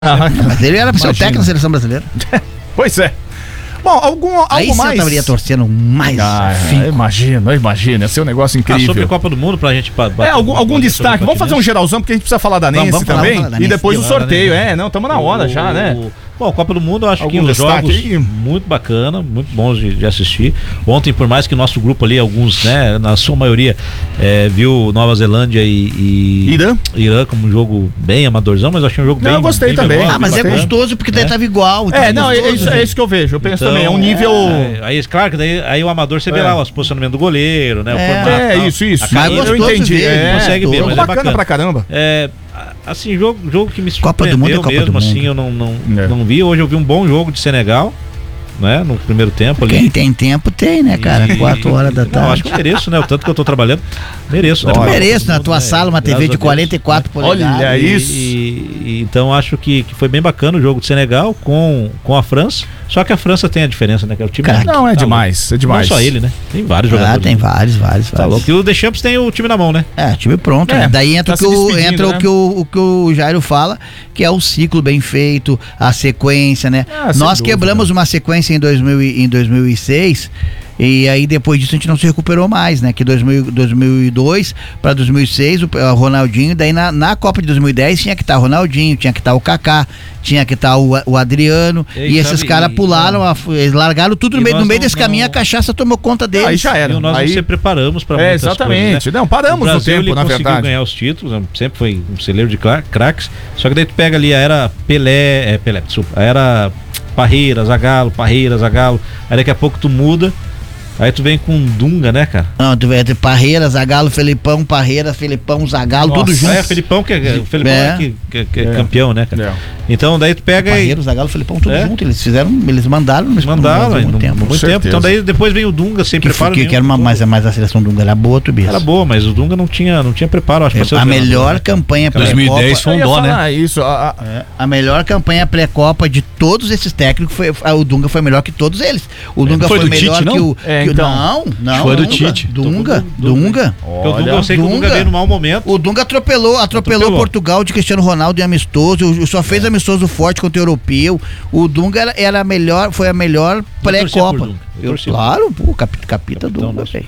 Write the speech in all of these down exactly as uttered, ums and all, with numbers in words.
Ah, mas ele era pra ser o técnico da seleção brasileira. Pois é. Bom, algum, algo Aí mais? Aí você estaria torcendo mais. Ah, imagina, imagina. Ia ser um negócio incrível. Ah, sobre a Copa do Mundo, pra gente... É, algum, algum destaque. Vamos fazer um geralzão, porque a gente precisa falar da Nense vamos, vamos também. Falar, falar da e depois o sorteio. É, não, estamos na hora o, já, né? O... Bom, Copa do Mundo, eu acho algum que os jogos aí? muito bacana, muito bons de, de assistir. Ontem, por mais que o nosso grupo ali, alguns, né, na sua maioria, é, viu Nova Zelândia e, e Irã. Irã como um jogo bem amadorzão, mas eu achei um jogo não, bem... eu gostei bem também. bem ah, mas gostei. é gostoso porque daí é. tava igual. É, tava não, gostoso, é, isso, é isso que eu vejo. Eu penso então, também, é um nível... É, aí, claro que daí aí o amador você vê é. lá o posicionamento do goleiro, né? É, o formato, é isso, isso. Mas eu entendi. Ver, é, consegue ver, mas bacana, é bacana pra caramba. É, assim, jogo, jogo que me Copa surpreendeu do Mundo é Copa mesmo, do Mundo. assim, eu não, não, é. não vi. Hoje eu vi um bom jogo de Senegal, né? No primeiro tempo ali. Quem tem tempo tem, né, cara? E... Quatro horas da tarde. Não, acho que eu mereço, né? O tanto que eu tô trabalhando, mereço. Eu né? mereço na tua sala uma T V de quarenta e quatro polegadas. Olha isso. E, e, então acho que, que foi bem bacana o jogo de Senegal com, com a França. Só que a França tem a diferença, né? Que é o time. Cara, não, é tá demais, louco. é demais. Não só ele, né? Tem vários ah, jogadores. tem vários, vários, Tá vários. louco. E o Deschamps tem o time na mão, né? É, time pronto, é, né? Daí entra, tá o, que o, entra né? o, que o, o que o Jairo fala, que é o ciclo bem feito, a sequência, né? Ah, Nós dúvida. quebramos uma sequência em, dois mil, em dois mil e seis e aí depois disso a gente não se recuperou mais, né? Que dois mil, dois mil e dois para dois mil e seis o, o Ronaldinho, daí na, na Copa de dois mil e dez tinha que estar o Ronaldinho, tinha que estar o Kaká, tinha que estar o, o Adriano, e, e esses caras pularam, a, eles largaram tudo no meio, no meio desse não, caminho, a cachaça tomou conta deles. Aí já era. E nós aí... nos preparamos para é, muitas exatamente. coisas, né? Não, paramos o Brasil, no tempo, ele na conseguiu verdade. ganhar os títulos, sempre foi um celeiro de craques, só que daí tu pega ali a era Pelé, é, Pelé, desculpa, a era Parreira, Zagallo, Parreira, Zagallo, aí daqui a pouco tu muda. Aí tu vem com Dunga, né, cara? Não, tu vem de Parreira, Zagallo, Felipão, Parreira, Felipão, Zagallo, Nossa, tudo junto. É, Felipão que é, o Felipão é, é que, que, que é, é campeão, né, cara? É. Então daí tu pega Parreira, e... Zagallo, Felipão, tudo é. junto. Eles fizeram, eles mandaram no Mandaram, muito tempo. muito tempo. Então daí depois vem o Dunga sem que, preparo que, nenhum. Que era uma, mas, mas a seleção Dunga era boa, tu Era boa, mas o Dunga não tinha, não tinha preparo, acho que é, a melhor campanha pré-copa. dois mil e dez foi um dó, né? Isso, a, a... É, a melhor campanha pré-copa de todos esses técnicos foi o Dunga foi melhor que todos eles. O Dunga foi, foi do melhor Tite, que não? o É, que, então. não, não. Foi do Dunga, Tite. Dunga, Dunga. Porque o Dunga, eu sei que o Dunga veio no mau momento. O Dunga atropelou, atropelou, atropelou Portugal de Cristiano Ronaldo em amistoso, só fez amistoso forte contra o europeu. O Dunga era, era a melhor, foi a melhor pré-copa. Eu, claro, pô, capita, capita Dunga, velho.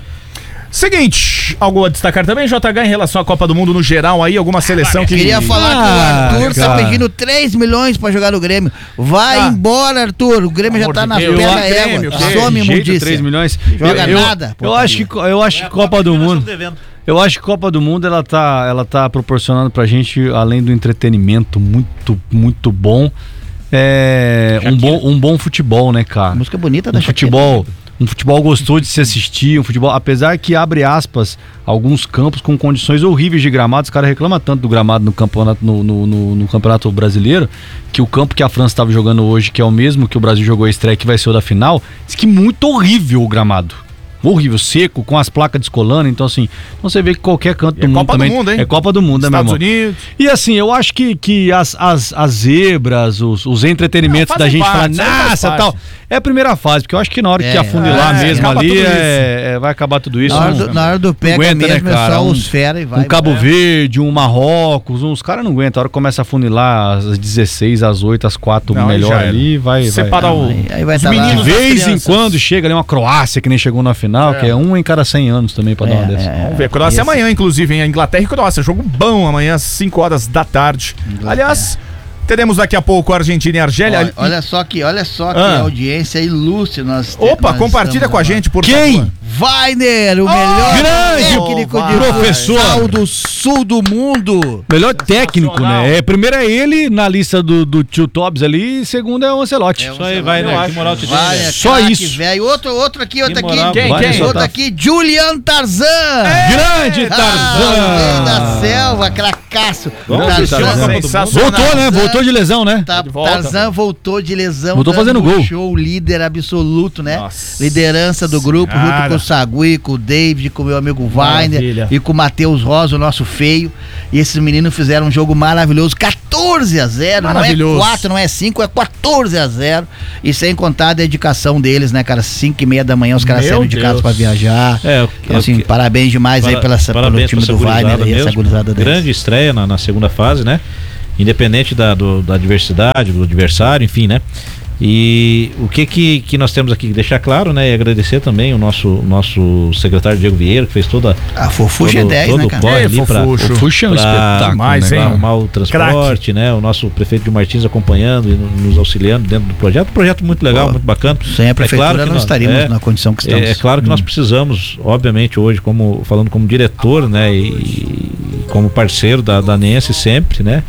Seguinte, algo a destacar também, J H, em relação à Copa do Mundo no geral aí, alguma seleção que... Queria falar ah, que o Arthur cara. tá pedindo três milhões pra jogar no Grêmio. Vai ah. embora, Arthur, o Grêmio Amor já tá de na Deus. pé da égua. Some, mundícia. três milhões. Joga eu, nada. Eu, eu acho que, eu acho que Copa do Mundo... Eu acho que Copa do Mundo ela tá, ela tá proporcionando pra gente, além do entretenimento muito, muito bom, é, um, bom um bom futebol, né, cara? Música bonita da um futebol, um futebol gostoso de se assistir, um futebol, apesar que abre aspas, alguns campos com condições horríveis de gramado, os caras reclamam tanto do gramado no campeonato, no, no, no, no campeonato brasileiro, que o campo que a França estava jogando hoje, que é o mesmo que o Brasil jogou a estreia, que vai ser o da final, diz que muito horrível o gramado. Horrível, seco, com as placas descolando, então assim, você vê que qualquer canto do é mundo Copa também do mundo, hein? é Copa do Mundo, Estados né, meu irmão? Unidos. E assim, eu acho que, que as, as, as zebras, os, os entretenimentos não, da gente parte, falar, nossa, tal, é a primeira fase, porque eu acho que na hora é, que afunilar é, mesmo ali, é, é, vai acabar tudo isso. Na hora não, do, na hora do pega aguenta, mesmo, né, cara? é só um, os fera e vai. Um Cabo Verde, um Marrocos, uns caras não aguentam. A hora que começa a afunilar às dezesseis, às oito, às quatro, não, melhor ali, vai. Separar vai, o. Aí, aí vai os meninos, de vez em quando chega ali uma Croácia que nem chegou na final, é. que é um em cada cem anos também pra é, dar uma dessa. É, Vamos ver, Croácia esse... amanhã, inclusive, em Inglaterra e Croácia. Jogo bom amanhã, às cinco horas da tarde. Inglaterra. Aliás, teremos daqui a pouco Argentina e Argélia. Olha, olha só que, olha só que ah. audiência ilustre nós Opa, nós compartilha com a gente, por Quem? favor. Weiner, o oh, melhor grande técnico oh, de professor do sul do mundo. Melhor técnico, né? É, primeiro é ele na lista do, do tio Tobbs ali, e segundo é o Ancelotti. É, Só aí vai, né? Que moral te tem, vai, né? é Só isso. Véio. Outro, outro aqui, outro aqui. Quem, vai, quem? Outro aqui, Julian Tarzan. É. Grande Tarzan. Ah, da selva, cracaço. Tarzan. Voltou, né? Voltou de lesão, né? Tá, Tarzan voltou de lesão. Voltou fazendo gol. Show, líder absoluto, né? Nossa. Liderança do grupo, Cara. junto com o Sagui, com o David, com o meu amigo Weiner e com o Matheus Rosa, o nosso feio. E esses meninos fizeram um jogo maravilhoso, quatorze a zero, não é quatro, não é cinco, é quatorze a zero. E sem contar a dedicação deles, né, cara? cinco e meia da manhã os caras saíram de casa pra viajar. É, então, assim, que... parabéns demais para, aí pela, pelo time do Weiner e essa gurizada deles. Grande estreia na, na segunda fase, né? independente da, do, da adversidade, do adversário, enfim, né? E o que que, que nós temos aqui que deixar claro, né? E agradecer também o nosso, nosso secretário Diego Vieira, que fez toda A Fofuxa é dez, todo né, o cara? corre Ei, ali pra, Fofuxo. Fofuxa é um pra espetáculo, mais, né, hein? cara? arrumar o transporte, né? O nosso prefeito de Martins acompanhando e nos auxiliando dentro do projeto. Um projeto muito legal, Pô, muito bacana. Sem a prefeitura É claro que não nós- estaríamos é, na condição que estamos. É, é claro que nós precisamos, obviamente, hoje, como falando como diretor, né, e, e como parceiro da, da Nense sempre, né,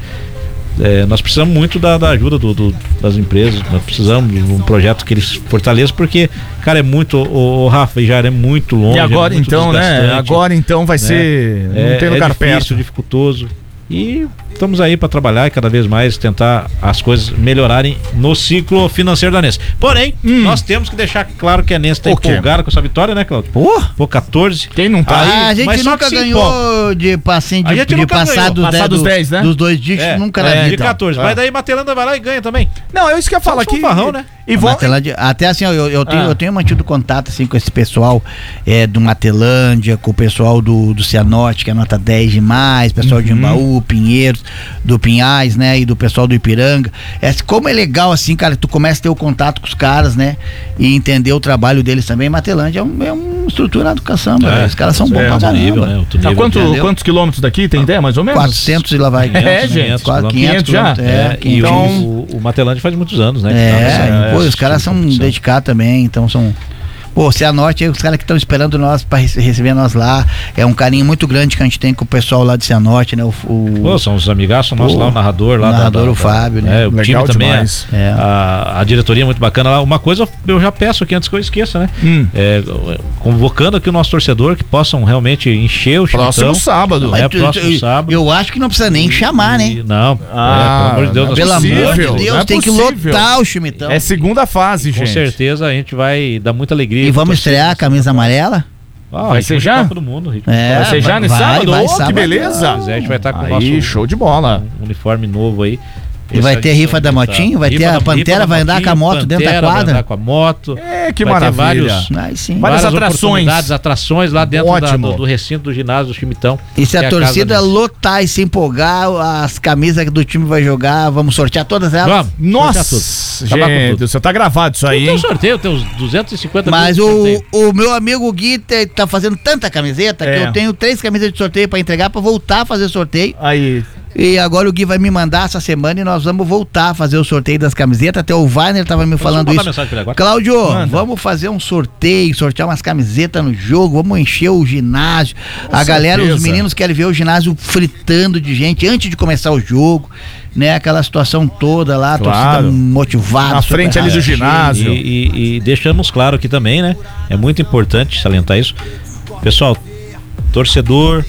é, nós precisamos muito da, da ajuda do, do- das empresas, nós precisamos de um projeto que eles fortaleçam, porque, cara, é muito, o, o Rafa e já é muito longe. E agora é muito então, né? desgastante, Agora então vai né? ser. Não é, tem lugar é difícil, perto. dificultoso. E estamos aí para trabalhar e cada vez mais tentar as coisas melhorarem no ciclo financeiro da Nense. Porém, nós temos que deixar claro que a Nense está O quê? empolgada com essa vitória, né, Cláudio? Pô! Pô, quatorze. Quem não tá? Aí, Ah, a gente mas só nunca que se ganhou de, passinho, A de, gente de nunca passar, ganhou. dos, Passar dez, dos do- dez, né? dos dois dígitos, É, nunca é, na de vida. quatorze. É. Mas daí Matelanda vai lá e ganha também. Não, é isso que eu falo Só aqui. fanfarrão, né? E A vão. Matelândia, até assim, ó, eu, eu, tenho, Ah. eu tenho mantido contato assim, com esse pessoal é, do Matelândia, com o pessoal do, do Cianorte, que é nota dez demais, pessoal de Imbaú, Pinheiros, do Pinhais, né? E do pessoal do Ipiranga. É, como é legal, assim, cara, tu começa a ter o contato com os caras, né? E entender o trabalho deles também. Matelândia é, um, é uma estrutura do caçamba, É, velho. Os caras são bons é, pra Alto caramba. nível, né? Alto Tá nível. quanto, entendeu? quantos quilômetros daqui? Tem ideia, mais ou menos? quatrocentos e lá vai. É, gente. Quase quinhentos já? quilômetros, É, É, e quinhentos. Então- o, o Matelândia faz muitos anos, né? que tá É, nessa- pô, essa os caras são competição. dedicados também, então são. Pô, Cianorte, os caras que estão esperando nós pra rece- receber nós lá. É um carinho muito grande que a gente tem com o pessoal lá de Cianorte, né? O, o- Pô, são os amigaços nossos Pô, lá, o narrador lá. o da- narrador, da- o Fábio, né? É, o Legal time também, demais. é, É. A, a diretoria é muito bacana lá. Uma coisa eu já peço aqui antes que eu esqueça, né? Hum. É, convocando aqui o nosso torcedor que possam realmente encher o Próximo chimitão. sábado. Mas É, tu- próximo tu- sábado. Eu acho que não precisa nem chamar, né? E- Não, Ah, é, pelo amor de Deus, nós Pelo amor precisamos. de possível, Deus, não é tem que possível. lotar o chimitão. É segunda fase, Com gente. certeza a gente vai dar muita alegria. E vamos pra torcida. estrear a camisa amarela? Ah, Vai ritmo ser de já? Copa do Mundo, ritmo de É, Vai ser já vai- nesse vai, sábado? vai, Ô, que sábado. beleza. Copa. A gente vai estar com o Aí, nosso show de bola. um uniforme novo aí. E vai Essa ter edição rifa da de motinho? Vai rifa ter a da- Pantera, rifa da vai andar com a motinho, moto dentro da Pantera vai quadra? andar com a moto. É, que Vai ter maravilha. vários- Ai, sim. Várias várias atrações. oportunidades, atrações lá dentro da- Ótimo. do, do recinto do ginásio do Chimitão. E se que é a casa torcida da Nense. lotar e se empolgar, as camisas do time vai jogar, vamos sortear todas elas? Vamos, Nossa, sortear tudo. Acabar com gente, tudo. você tá gravado isso aí, Tem um hein? sorteio, tem uns duzentos e cinquenta Mas mil de o, sorteio. o meu amigo Gui te- tá fazendo tanta camiseta É. que eu tenho três camisetas de sorteio pra entregar pra voltar a fazer sorteio. Aí, E agora o Gui vai me mandar essa semana e nós vamos voltar a fazer o sorteio das camisetas. Até o Wagner tava me falando mandar isso. mensagem pra ele agora. Cláudio, Manda. vamos fazer um sorteio, sortear umas camisetas no jogo, vamos encher o ginásio. Com a galera, os certeza. meninos querem ver o ginásio fritando de gente antes de começar o jogo, né? Aquela situação toda lá, a Claro. torcida motivada. Na super frente ali do cheia. ginásio. E, e- e deixamos claro aqui também, né? É muito importante salientar isso. Pessoal, torcedor,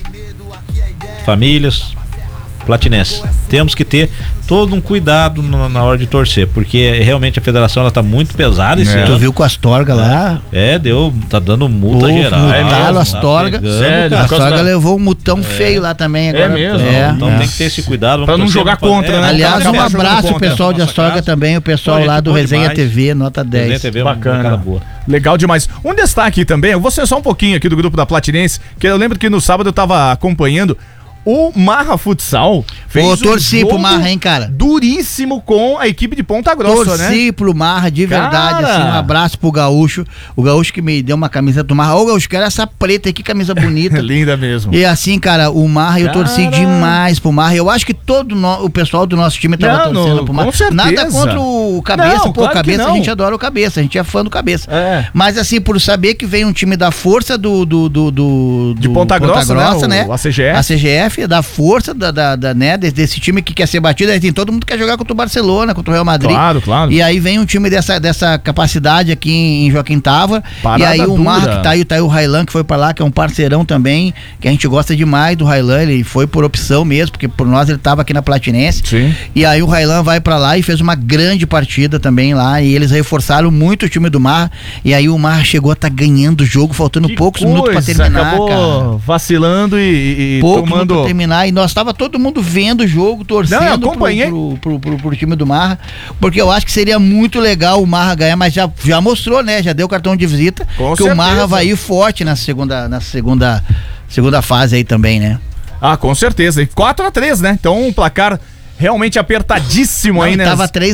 famílias, platinenses, temos que ter todo um cuidado na, na hora de torcer, porque realmente a federação ela tá muito pesada esse É. Tu ano. viu com a Astorga lá? É, deu, tá dando multa Pô, geral. multaram tá as Astorga. pegando, Sério? cara. A por causa Astorga da- levou um mutão feio lá também. Agora. mesmo? É. Então é. tem que ter esse cuidado. vamos Pra não torcer jogar pra- contra, né? vamos Aliás, Acaba um torcer jogando abraço contra pro pessoal de nossa Astorga casa. também, o pessoal Pô, lá gente do boa Resenha demais. T V, nota dez. Resenha T V é uma Bacana. cara boa. Legal demais. Um destaque também, eu vou ser só um pouquinho aqui do grupo da Platinense, que eu lembro que no sábado eu tava acompanhando o Marra Futsal. Fez Pô, um torci pro jogo Marra, hein, cara? duríssimo com a equipe de Ponta Grossa, né? Torci pro Marra, de verdade, Cara! assim, um abraço pro Gaúcho. O Gaúcho que me deu uma camisa do Marra. Ô, Gaúcho, quero essa preta aí, que camisa bonita. Linda mesmo. E assim, cara, o Marra, eu torci Cara. demais pro Marra. Eu acho que todo no- o pessoal do nosso time tava Não, torcendo no- pro Marra. com certeza. Nada contra o Cabeça, Não, pô, claro que Cabeça, a não. gente adora o Cabeça, a gente é fã do Cabeça. É. Mas assim, por saber que vem um time da força do... do, do, do De do Ponta Grossa, né? O- a C G F. A C G F, da força da, da, da, né, desse, desse time que quer ser batido. Aí tem todo mundo que quer jogar contra o Barcelona, contra o Real Madrid. Claro, claro. E aí vem um time dessa, dessa capacidade aqui em Joaquim Távora. Parada E aí o dura. Marra que tá aí, tá aí o Railan que foi pra lá, que é um parceirão também, que a gente gosta demais do Railan. Ele foi por opção mesmo, porque por nós ele tava aqui na Platinense. Sim. E aí o Railan vai pra lá e fez uma grande partida também lá. E eles reforçaram muito o time do Marra. E aí o Marra chegou a tá ganhando o jogo, faltando Que poucos minutos pra coisa, terminar, acabou cara. vacilando e, e Pouco minuto tomando... pra terminar, e nós tava todo mundo vendo o jogo, torcendo Não, eu acompanhei. Pro, pro, pro, pro, pro time do Marra, porque eu acho que seria muito legal o Marra ganhar, mas já, já mostrou, né? Já deu cartão de visita, Com que certeza. o Marra vai ir forte na segunda, na segunda, segunda fase aí também, né? Ah, com certeza. E quatro a três, né? Então um placar realmente apertadíssimo Não, aí, né? tava três